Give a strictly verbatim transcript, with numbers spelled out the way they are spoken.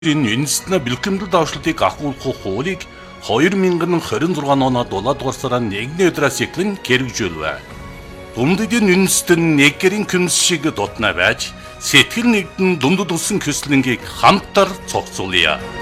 Энэ үндэстний бэлтгэмдэл давшлтыг агуулгах хуулийг хоёр мянган хорин зургаан оны долоодугаар сарын нэгний өдрөөс эхлэн хэрэгжүүлвэ. Дундидын үндэстэн нэг гэрийн күмс шиг дутна байж сэтгэл нэгдэн дундад усан көслөнгийг хамтар цогцолъё.